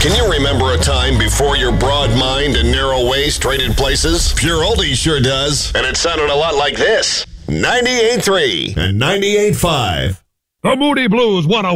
Can you remember a time before your broad mind and narrow waist traded places? Pure Oldie sure does. And it sounded a lot like this. 98.3 and 98.5. The Moody Blues 101.